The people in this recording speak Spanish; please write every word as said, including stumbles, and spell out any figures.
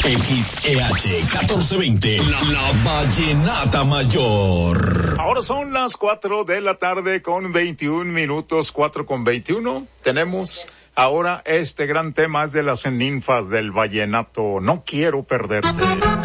X E H catorce veinte, la, la Vallenata Mayor. Ahora son las cuatro de la tarde con veintiún minutos, cuatro con veintiuno. Tenemos ahora este gran tema de las ninfas del vallenato. No quiero perderte.